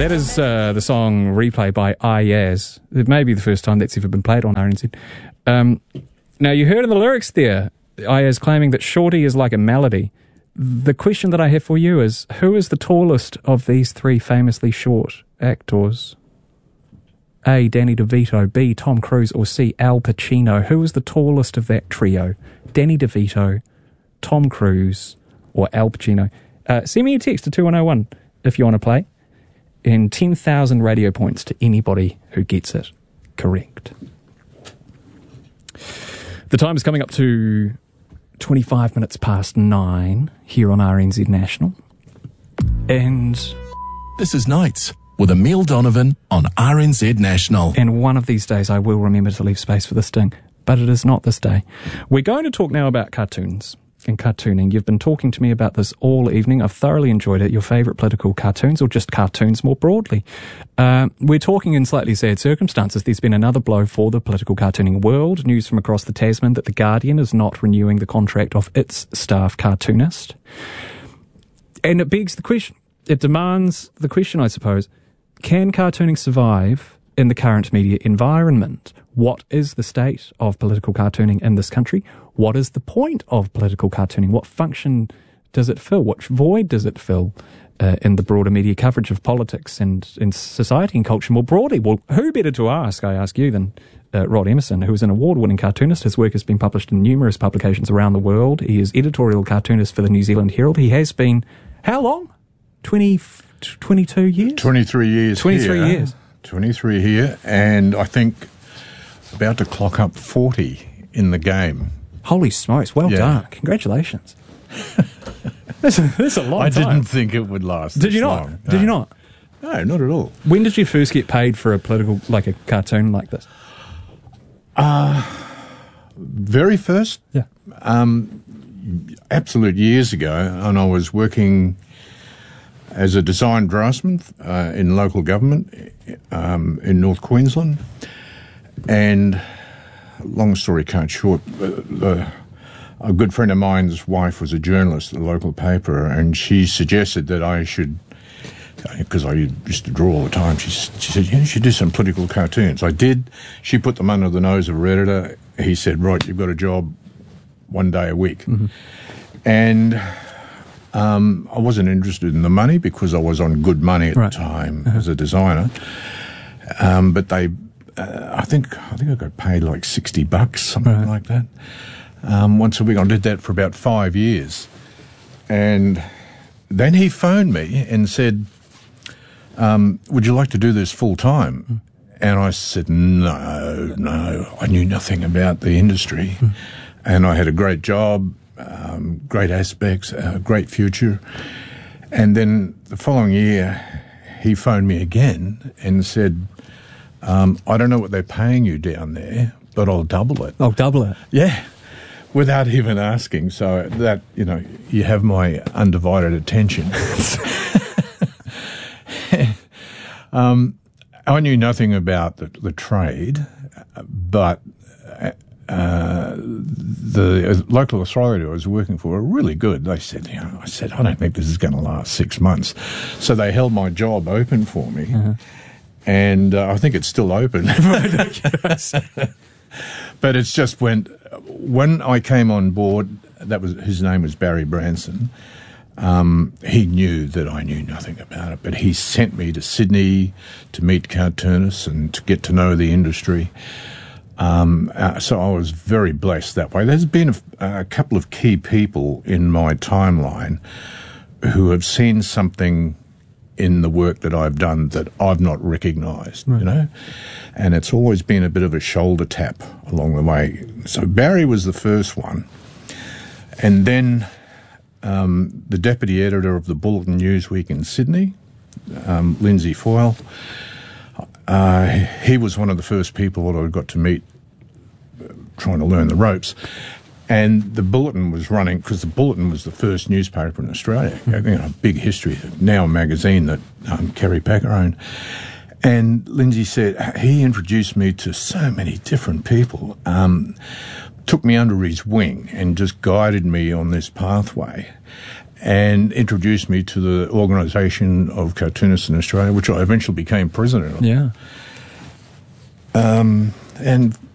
That is the song Replay by Ayaz. It may be the first time that's ever been played on RNZ. Now, you heard in the lyrics there, Ayaz claiming that Shorty is like a melody. The question that I have for you is, who is the tallest of these three famously short actors? A, Danny DeVito, B, Tom Cruise, or C, Al Pacino? Who is the tallest of that trio? Danny DeVito, Tom Cruise, or Al Pacino? Send me a text to 2101 if you want to play. And 10,000 radio points to anybody who gets it correct. The time is coming up to 25 minutes past 9 here on RNZ National. And this is Nights with Emile Donovan on RNZ National. And one of these days I will remember to leave space for this ding, but it is not this day. We're going to talk now about cartoons and cartooning. You've been talking to me about this all evening. I've thoroughly enjoyed it. Your favourite political cartoons, or just cartoons more broadly. We're talking in slightly sad circumstances. There's been another blow for the political cartooning world. News from across the Tasman that The Guardian is not renewing the contract of its staff cartoonist. And it begs the question, it demands the question, I suppose, can cartooning survive in the current media environment? What is the state of political cartooning in this country? What is the point of political cartooning? What function does it fill? What void does it fill in the broader media coverage of politics and in society and culture more broadly? Well, who better to ask, I ask you, than Rod Emerson, who is an award-winning cartoonist. His work has been published in numerous publications around the world. He is editorial cartoonist for the New Zealand Herald. He has been, how long? 22 years? 23 years 23 here. years. 23 here, and I think about to clock up 40 in the game. Holy smokes, well done. Congratulations. That's a long time. I didn't think it would last Did you not? long. Did you not? No, not at all. When did you first get paid for a political, like a cartoon like this? Very first? Yeah. Absolute years ago, and I was working as a design draftsman in local government in North Queensland. And long story cut short, a good friend of mine's wife was a journalist at the local paper, and she suggested that I should, because I used to draw all the time, she said, you should do some political cartoons. I did. She put them under the nose of her editor. He said, right, you've got a job 1 day a week. Mm-hmm. And I wasn't interested in the money because I was on good money at the time as a designer. But they, I think I got paid like $60, something like that. Once a week. I did that for about 5 years. And then he phoned me and said, would you like to do this full time? And I said, no. I knew nothing about the industry. And I had a great job, great aspects, great future. And then the following year, he phoned me again and said, I don't know what they're paying you down there, but I'll double it. I'll double it? Yeah, without even asking. So that, you have my undivided attention. I knew nothing about the trade, but the local authority I was working for were really good. They said, I said, I don't think this is going to last 6 months. So they held my job open for me. And I think it's still open. But it's just when I came on board, his name was Barry Branson. He knew that I knew nothing about it, but he sent me to Sydney to meet cartoonists and to get to know the industry. So I was very blessed that way. There's been a couple of key people in my timeline who have seen something in the work that I've done that I've not recognised, and it's always been a bit of a shoulder tap along the way. So Barry was the first one, and then the deputy editor of the Bulletin Newsweek in Sydney, Lindsay Foyle, he was one of the first people that I got to meet trying to learn the ropes. And the Bulletin was running, because the Bulletin was the first newspaper in Australia, a big history, now a magazine that Kerry Packer owned. And Lindsay said, he introduced me to so many different people, took me under his wing and just guided me on this pathway. and introduced me to the Organisation of Cartoonists in Australia, which I eventually became president of. Yeah. And